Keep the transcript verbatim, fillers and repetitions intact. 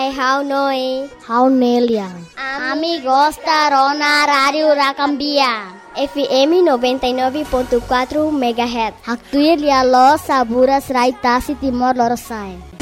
How Noi. How Neliang. Amigos da Rona Rádio Rakambia. F M noventa e nove ponto quatro megahertz. Haktuir Lialo Saburas Raitasi Timor Lorosai.